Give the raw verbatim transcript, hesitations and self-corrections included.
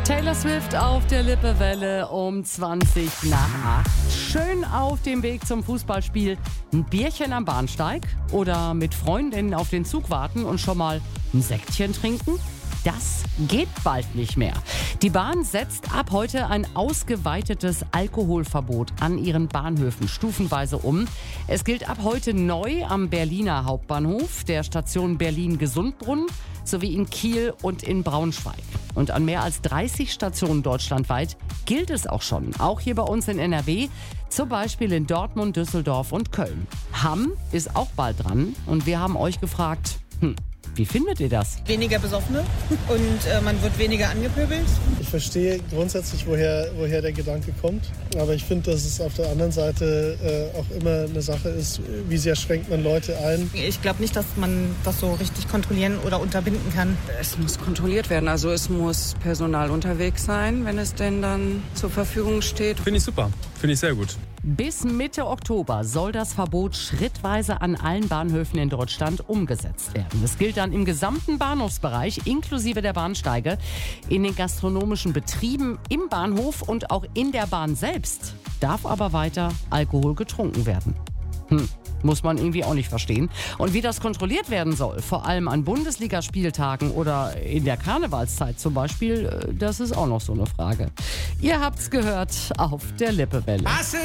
Taylor Swift auf der Lippewelle um zwanzig nach acht. Schön auf dem Weg zum Fußballspiel. Ein Bierchen am Bahnsteig oder mit Freundinnen auf den Zug warten und schon mal ein Sektchen trinken? Das geht bald nicht mehr. Die Bahn setzt ab heute ein ausgeweitetes Alkoholverbot an ihren Bahnhöfen stufenweise um. Es gilt ab heute neu am Berliner Hauptbahnhof, der Station Berlin-Gesundbrunnen sowie in Kiel und in Braunschweig. Und an mehr als dreißig Stationen deutschlandweit gilt es auch schon. Auch hier bei uns in N R W, zum Beispiel in Dortmund, Düsseldorf und Köln. Hamm ist auch bald dran und wir haben euch gefragt, hm, wie findet ihr das? Weniger Besoffene und äh, man wird weniger angepöbelt. Ich verstehe grundsätzlich, woher, woher der Gedanke kommt. Aber ich finde, dass es auf der anderen Seite äh, auch immer eine Sache ist, wie sehr schränkt man Leute ein. Ich glaube nicht, dass man das so richtig kontrollieren oder unterbinden kann. Es muss kontrolliert werden. Also es muss Personal unterwegs sein, wenn es denn dann zur Verfügung steht. Finde ich super. Finde ich sehr gut. Bis Mitte Oktober soll das Verbot schrittweise an allen Bahnhöfen in Deutschland umgesetzt werden. Es gilt dann im gesamten Bahnhofsbereich, inklusive der Bahnsteige, in den gastronomischen Betrieben, im Bahnhof und auch in der Bahn selbst darf aber weiter Alkohol getrunken werden. Hm. Muss man irgendwie auch nicht verstehen. Und wie das kontrolliert werden soll, vor allem an Bundesligaspieltagen oder in der Karnevalszeit zum Beispiel, das ist auch noch so eine Frage. Ihr habt's gehört auf der Lippewelle.